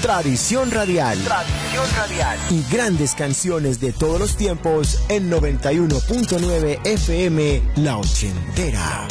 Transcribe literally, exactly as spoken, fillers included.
Tradición Radial. Tradición Radial. Y grandes canciones de todos los tiempos en noventa y uno punto nueve F M La Ochentera.